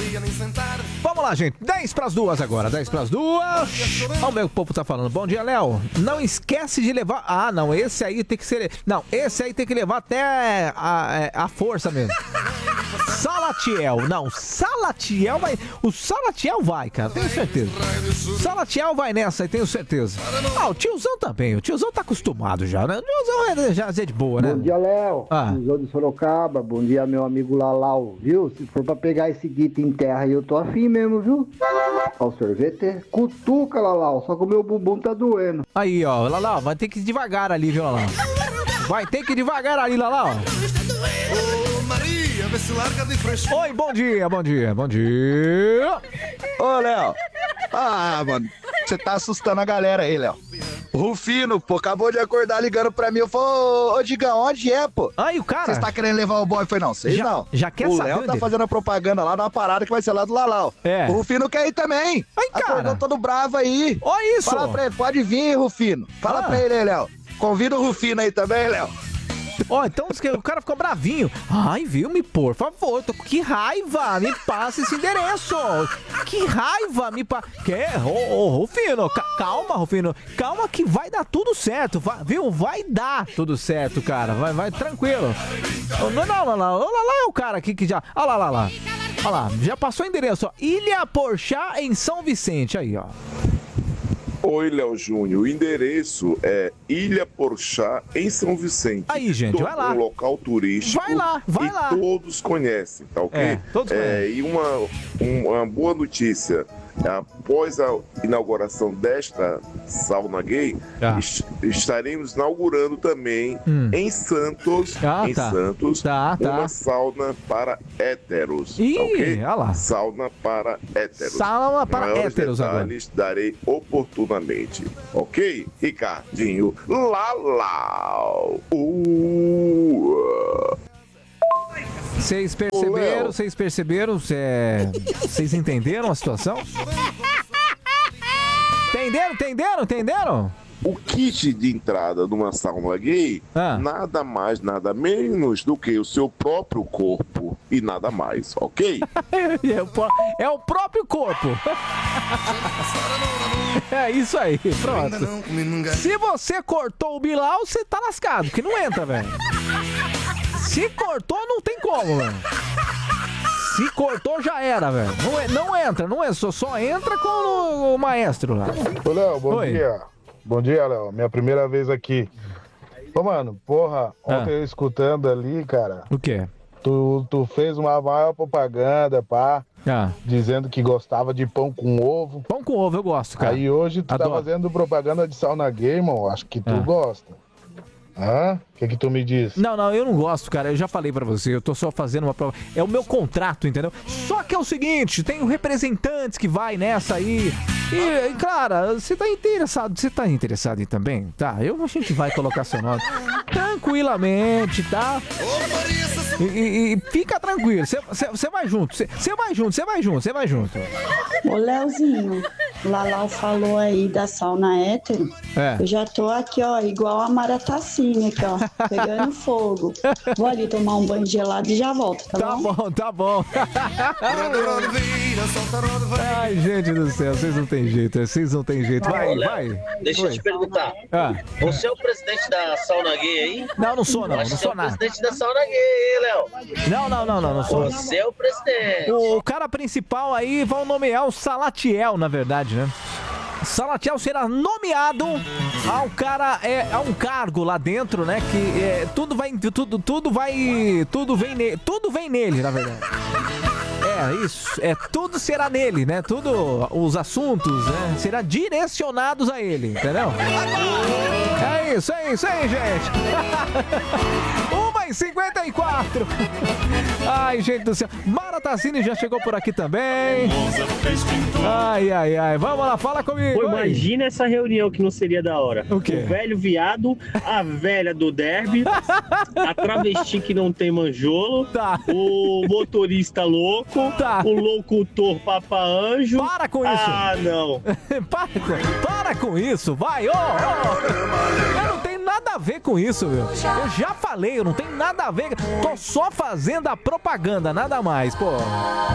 Vamos lá, gente. 10:02 agora. 10:02. Olha o meu povo tá falando. Bom dia, Léo. Não esquece de levar... Ah, não. Esse aí tem que ser... Não, esse aí tem que levar até a força mesmo. Salatiel. Não, Salatiel vai... O Salatiel vai, cara. Tenho certeza. Salatiel vai nessa aí, tenho certeza. Ah, o tiozão também. O tiozão tá acostumado já, né? O tiozão já é de boa, né? Bom dia, Léo. Tiozão de Sorocaba. Bom dia, meu amigo Lalau. Viu? Se for pra pegar esse guito em terra aí, eu tô afim mesmo, viu? Ó, o sorvete. Cutuca, Lalau. Só que o meu bumbum tá doendo. Aí, ó. Lalau, vai ter que ir devagar ali, viu, Lalau? Vai ter que ir devagar ali, Lalau. Oi, bom dia, bom dia, bom dia. Ô, Léo. Ah, mano, você tá assustando a galera aí, Léo. Rufino, pô, acabou de acordar ligando pra mim. Eu falei, ô, Digão, onde é, pô? Aí, o cara... Você tá querendo levar o boy? Foi não, sei não. Já quer o saber Léo tá dele? fazendo a propaganda lá numa parada que vai ser lá do Lalau. É. O Rufino quer ir também. Aí, cara. Acordou todo bravo aí. Olha isso. Fala pra ele, pode vir, Rufino. Fala pra ele aí, Léo. Convida o Rufino aí também, Léo. Ó, então o cara ficou bravinho. Ai, viu, por favor, tô com que raiva, me passa esse endereço. Que raiva, Rufino, calma, Rufino. Calma que vai dar tudo certo, viu? Vai dar tudo certo, cara. Vai tranquilo. Não, lá é o cara aqui que já... Olha lá. Olha lá, já passou o endereço, ó. Ilha Porchá, em São Vicente, aí, ó. Oi, Léo Júnior. O endereço é Ilha Porchá, em São Vicente. Aí, gente, vai lá. Um local turístico. Vai lá. Todos conhecem, tá ok? É, todos conhecem. E uma boa notícia. Após a inauguração desta sauna gay, estaremos inaugurando também em Santos, uma sauna para héteros. Ih, ok? olha lá. Sauna para héteros. Sauna para héteros agora. Darei oportunamente. Ok, Ricardinho? Lalau. Vocês perceberam? Vocês entenderam a situação? Entenderam? O kit de entrada numa sauna gay, nada mais, nada menos do que o seu próprio corpo e nada mais, ok? É o próprio corpo. É isso aí, pronto. Se você cortou o Bilal, você tá lascado, que não entra, velho. Se cortou, não tem como, velho. Se cortou, já era, velho. Não entra, só entra com o maestro lá. Ô, Léo, bom dia. Bom dia, Léo. Minha primeira vez aqui. Ô, mano, porra, ontem eu escutando ali, cara. O quê? Tu fez uma maior propaganda, pá. Dizendo que gostava de pão com ovo. Pão com ovo, eu gosto, cara. Aí hoje tu tá fazendo propaganda de sauna gay, irmão. Acho que tu gosta. O que tu me diz? Não, eu não gosto, cara. Eu já falei pra você, eu tô só fazendo uma prova. É o meu contrato, entendeu? Só que é o seguinte, tem representantes que vai nessa aí. E, cara, você tá interessado em também? Tá, a gente vai colocar seu nome tranquilamente, tá? E fica tranquilo, você vai junto, você vai junto. Ô, Leozinho, Lalau falou aí da sauna hétero. Eu já tô aqui, ó, igual a Maratacine aqui, ó, pegando fogo. Vou ali tomar um banho gelado e já volto, tá bom? Tá bom. Ai, gente do céu, vocês não tem jeito. Vai. Deixa eu te perguntar. Você é o presidente da sauna gay aí? Não sou não. Não sou nada. Você é o presidente da sauna gay, Léo? Não sou. Você é o presidente. O cara principal aí vão nomear o Salatiel, na verdade, né? Salatiel será nomeado a um cargo lá dentro, né? Que tudo vem nele, na verdade. Isso. Tudo será nele, né? Tudo, os assuntos, né? Será direcionados a ele, entendeu? É isso aí, gente. 1h54. Ai, gente do céu. Maratacine já chegou por aqui também. Ai. Vamos lá, fala comigo. Pô, imagina essa reunião que não seria da hora. O quê? O velho viado, a velha do derby, a travesti que não tem manjolo, o motorista louco, o locutor Papa Anjo. Para com isso. Ah, não. Para com isso, vai. Eu não tenho nada a ver com isso, meu. Eu já falei, eu não tenho nada a ver. Tô só fazendo a propaganda, nada mais, pô.